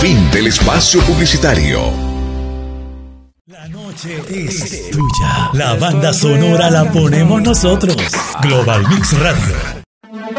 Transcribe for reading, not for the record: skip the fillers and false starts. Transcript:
Fin del espacio publicitario. La noche es tuya. La banda sonora la ponemos nosotros. Global Mix Radio.